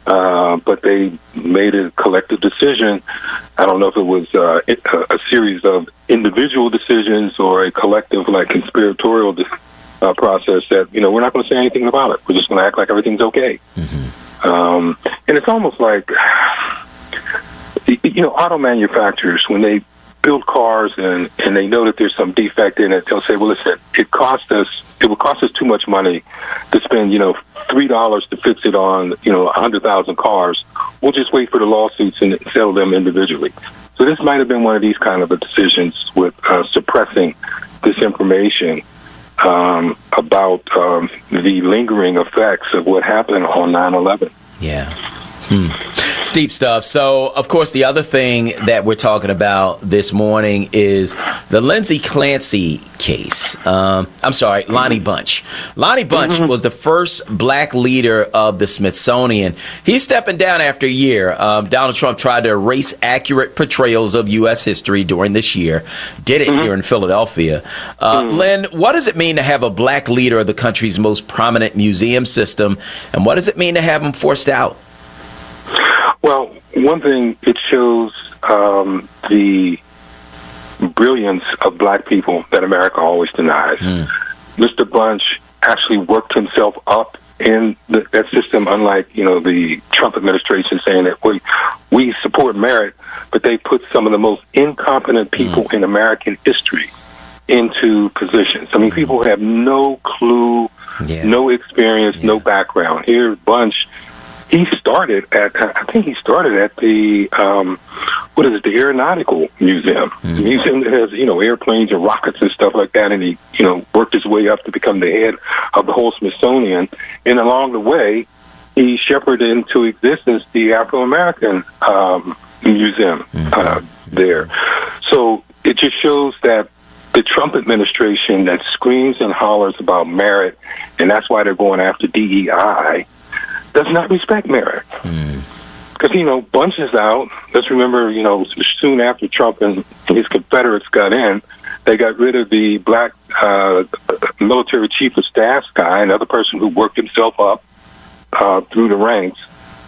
but they made a collective decision. I don't know if it was a series of individual decisions or a collective, like, conspiratorial process that, we're not going to say anything about it. We're just going to act like everything's okay. And it's almost like, auto manufacturers, when they build cars and they know that there's some defect in it, they'll say, well, listen, it would cost us too much money to spend, $3 to fix it on, 100,000 cars. We'll just wait for the lawsuits and settle them individually. So this might have been one of these kind of decisions with suppressing this information about the lingering effects of what happened on 9/11. Yeah. Steep stuff. So, of course, the other thing that we're talking about this morning is the Lindsay Clancy case. Lonnie Bunch. Lonnie Bunch was the first black leader of the Smithsonian. He's stepping down after a year. Donald Trump tried to erase accurate portrayals of U.S. history during this year. Did it here in Philadelphia. Len, what does it mean to have a black leader of the country's most prominent museum system? And what does it mean to have him forced out? Well, one thing, it shows the brilliance of black people that America always denies. Mr. Bunch actually worked himself up in that system, unlike, the Trump administration saying that we support merit, but they put some of the most incompetent people in American history into positions. I mean, people have no clue, no experience, no background. Here, Bunch, he started at the, the Aeronautical Museum. The museum that has, airplanes and rockets and stuff like that, and he, worked his way up to become the head of the whole Smithsonian. And along the way, he shepherded into existence the Afro-American Museum there. So it just shows that the Trump administration that screams and hollers about merit, and that's why they're going after DEI, does not respect merit. Because, Bunch is out. Let's remember, soon after Trump and his Confederates got in, they got rid of the black military chief of staff guy, another person who worked himself up through the ranks.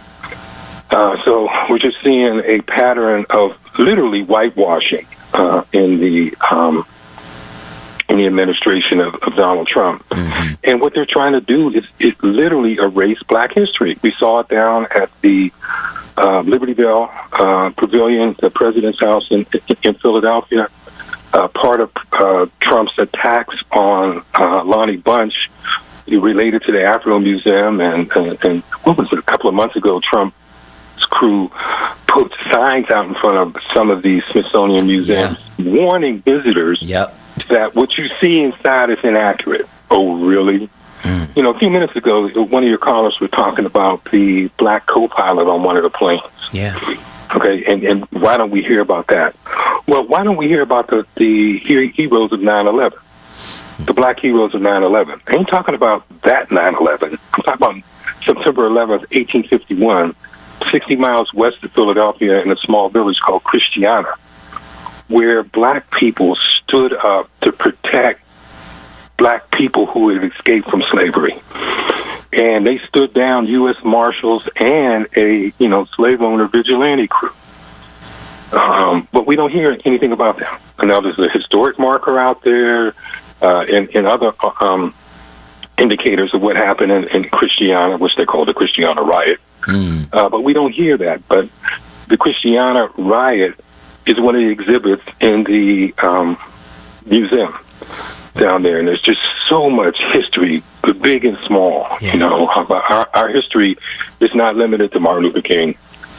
So we're just seeing a pattern of literally whitewashing in the administration of Donald Trump. And what they're trying to do is literally erase black history. We saw it down at the Liberty Bell Pavilion, the President's House in Philadelphia. Part of Trump's attacks on Lonnie Bunch related to the Afro Museum, and what was it, a couple of months ago, Trump's crew put signs out in front of some of these Smithsonian museums warning visitors that what you see inside is inaccurate. Oh, really? A few minutes ago, one of your callers was talking about the black co-pilot on one of the planes. Okay, and why don't we hear about that? Well, why don't we hear about the heroes of 9/11? The black heroes of 9/11. I ain't talking about that 9/11. I'm talking about September 11th, 1851, 60 miles west of Philadelphia in a small village called Christiana, where black people stood up to protect black people who had escaped from slavery. And they stood down U.S. Marshals and a, slave owner vigilante crew. But we don't hear anything about them. And now there's a historic marker out there and other indicators of what happened in Christiana, which they call the Christiana riot. But we don't hear that. But the Christiana riot is one of the exhibits in the museum down there, and there's just so much history, big and small. Our history is not limited to Martin Luther King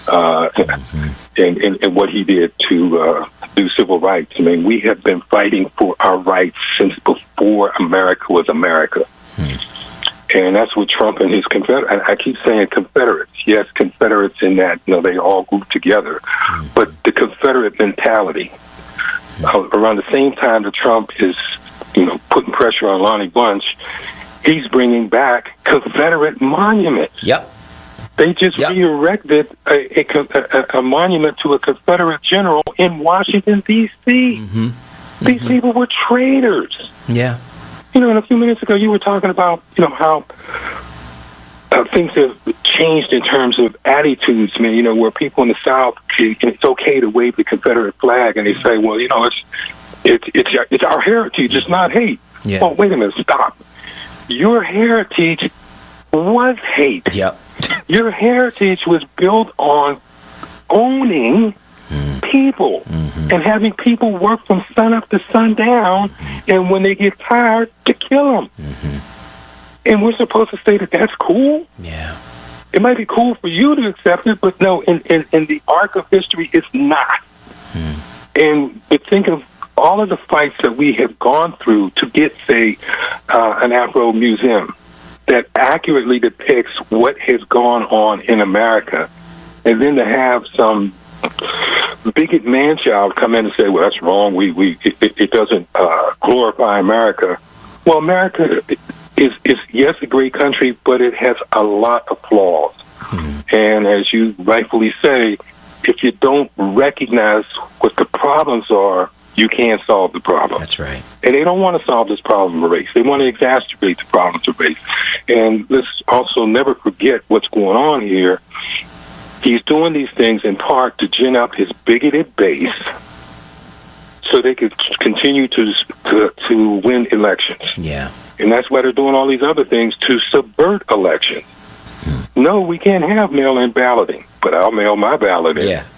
and what he did to do civil rights. I mean, we have been fighting for our rights since before America was America. And that's what Trump and his Confederates, I keep saying Confederates. Yes, Confederates in that, they all grouped together. But the Confederate mentality, around the same time that Trump is, putting pressure on Lonnie Bunch, he's bringing back Confederate monuments. They just re-erected a monument to a Confederate general in Washington, D.C. These people were traitors. And a few minutes ago, you were talking about, how things have changed in terms of attitudes. I mean, where people in the South, it's okay to wave the Confederate flag, and they say, well, it's our heritage, it's not hate. Yeah. Oh, wait a minute, stop. Your heritage was hate. Yep. Your heritage was built on owning people and having people work from sun up to sundown, and when they get tired, to kill them. And we're supposed to say that that's cool? Yeah. It might be cool for you to accept it, but no, in the arc of history, it's not. And to think of all of the fights that we have gone through to get, say, an Afro museum that accurately depicts what has gone on in America, and then to have some bigot man-child come in and say, well, that's wrong, it doesn't glorify America. Well, America is yes, a great country, but it has a lot of flaws. And as you rightfully say, if you don't recognize what the problems are, you can't solve the problem. That's right. And they don't want to solve this problem of race. They want to exacerbate the problems of race. And let's also never forget what's going on here. He's doing these things in part to gin up his bigoted base so they could continue to win elections. Yeah. And that's why they're doing all these other things to subvert elections. No, we can't have mail-in balloting, but I'll mail my ballot in. Yeah.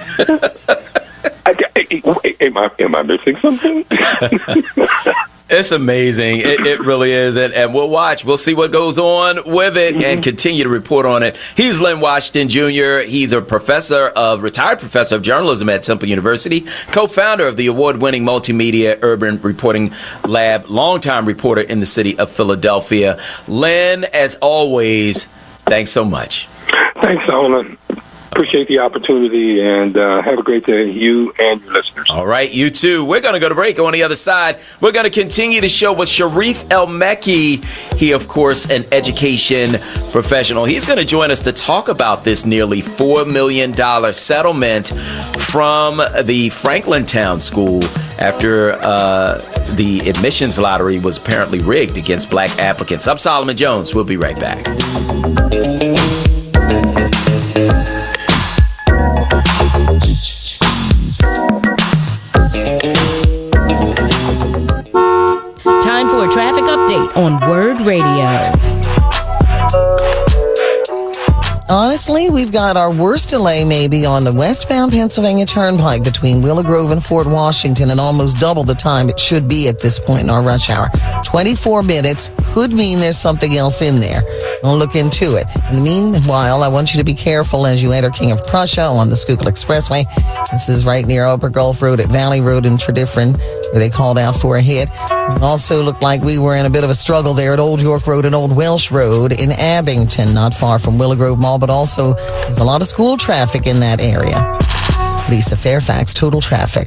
Am I missing something? It's amazing. It really is. And we'll watch. We'll see what goes on with it and continue to report on it. He's Len Washington Jr. He's a retired professor of journalism at Temple University, co-founder of the award-winning multimedia urban reporting lab, longtime reporter in the city of Philadelphia. Len, as always, thanks so much. Thanks, Solomon. Appreciate the opportunity, and have a great day, you and your listeners. All right, you too. We're going to go to break. On the other side, we're going to continue the show with Sharif El-Mekki. He, of course, an education professional. He's going to join us to talk about this nearly $4 million settlement from the Franklintown School after the admissions lottery was apparently rigged against black applicants. I'm Solomon Jones. We'll be right back. Time for a traffic update on Word Radio. Honestly, we've got our worst delay maybe on the westbound Pennsylvania Turnpike between Willow Grove and Fort Washington, and almost double the time it should be at this point in our rush hour. 24 minutes could mean there's something else in there. We'll look into it. In the meanwhile, I want you to be careful as you enter King of Prussia on the Schuylkill Expressway. This is right near Upper Gulf Road at Valley Road in Tredyffrin, where they called out for a hit. It also looked like we were in a bit of a struggle there at Old York Road and Old Welsh Road in Abington, not far from Willow Grove Mall, but also there's a lot of school traffic in that area. Lisa Fairfax, Total Traffic.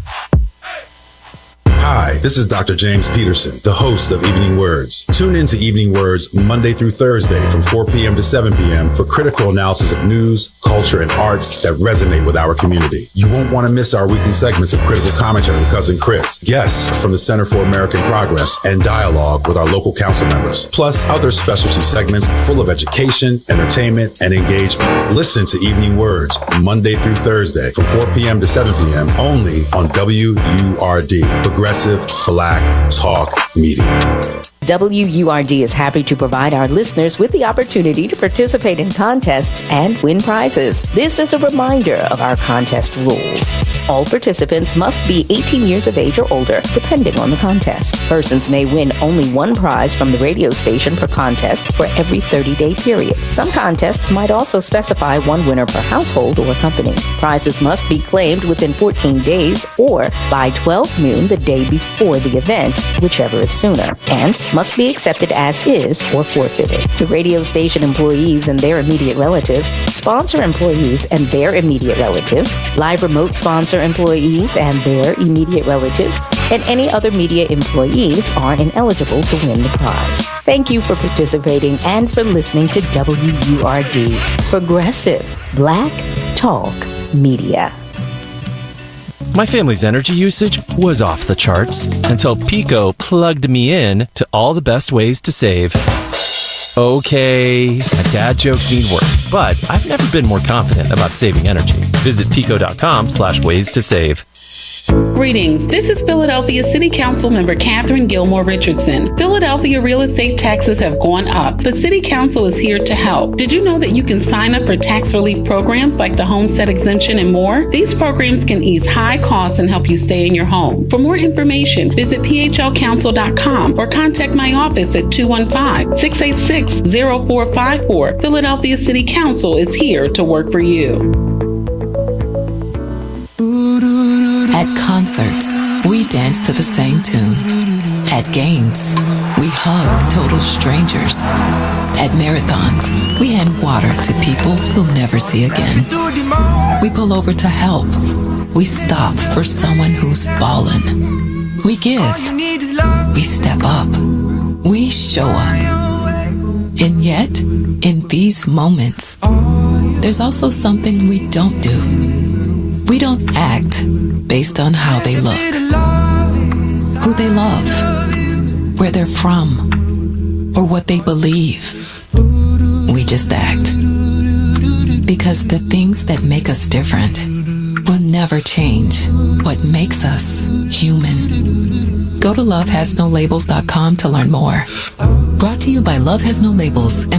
Hi, this is Dr. James Peterson, the host of Evening Words. Tune in to Evening Words Monday through Thursday from 4 p.m. to 7 p.m. for critical analysis of news, culture, and arts that resonate with our community. You won't want to miss our weekly segments of critical commentary with Cousin Chris, guests from the Center for American Progress, and dialogue with our local council members, plus other specialty segments full of education, entertainment, and engagement. Listen to Evening Words Monday through Thursday from 4 p.m. to 7 p.m. only on WURD, Progressive Black Talk Media. WURD is happy to provide our listeners with the opportunity to participate in contests and win prizes. This is a reminder of our contest rules. All participants must be 18 years of age or older, depending on the contest. Persons may win only one prize from the radio station per contest for every 30-day period. Some contests might also specify one winner per household or company. Prizes must be claimed within 14 days or by 12 noon the day before the event, whichever is sooner, and must be accepted as is or forfeited. The radio station employees and their immediate relatives, sponsor employees and their immediate relatives, live remote sponsor employees and their immediate relatives, and any other media employees are ineligible to win the prize. Thank you for participating and for listening to WURD, Progressive Black Talk Media. My family's energy usage was off the charts until Pico plugged me in to all the best ways to save. Okay, my dad jokes need work, but I've never been more confident about saving energy. Visit pico.com/ways to save. Greetings. This is Philadelphia City Council member Catherine Gilmore Richardson. Philadelphia real estate taxes have gone up, but City Council is here to help. Did you know that you can sign up for tax relief programs like the homestead exemption and more? These programs can ease high costs and help you stay in your home. For more information, visit phlcouncil.com or contact my office at 215-686-0454. Philadelphia City Council is here to work for you. At concerts, we dance to the same tune. At games, we hug total strangers. At marathons, we hand water to people we'll never see again. We pull over to help. We stop for someone who's fallen. We give. We step up. We show up. And yet, in these moments, there's also something we don't do. We don't act based on how they look, who they love, where they're from, or what they believe. We just act. Because the things that make us different will never change what makes us human. Go to lovehasnolabels.com to learn more. Brought to you by Love Has No Labels and